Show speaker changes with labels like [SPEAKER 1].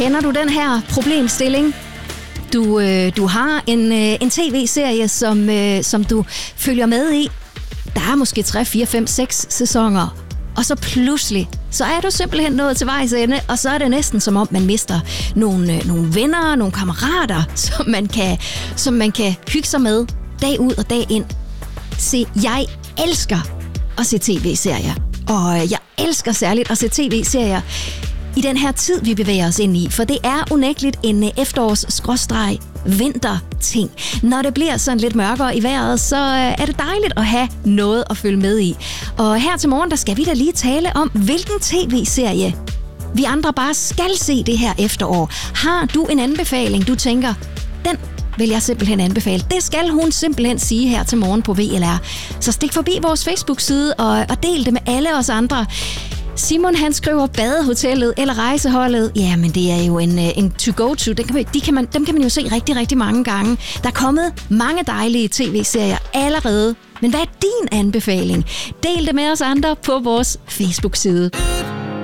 [SPEAKER 1] Kender du den her problemstilling? Du har en tv-serie, som du følger med i. Der er måske 3, 4, 5, 6 sæsoner. Og så pludselig, så er du simpelthen nået til vejs ende, og så er det næsten som om, man mister nogle venner, nogle kammerater, som man kan hygge sig med dag ud og dag ind. Se, jeg elsker at se tv-serier, og jeg elsker særligt at se tv-serier i den her tid, vi bevæger os ind i, for det er unægteligt en efterårs-vinter-ting. Når det bliver sådan lidt mørkere i vejret, så er det dejligt at have noget at følge med i. Og her til morgen, der skal vi da lige tale om, hvilken tv-serie vi andre bare skal se det her efterår. Har du en anbefaling, du tænker, den vil jeg simpelthen anbefale. Det skal hun simpelthen sige her til morgen på VLR. Så stik forbi vores Facebook-side og del det med alle os andre. Simon, han skriver badehotellet eller rejseholdet. Jamen, det er jo en to-go-to. Dem kan man jo se rigtig, rigtig mange gange. Der er kommet mange dejlige tv-serier allerede. Men hvad er din anbefaling? Del det med os andre på vores Facebook-side.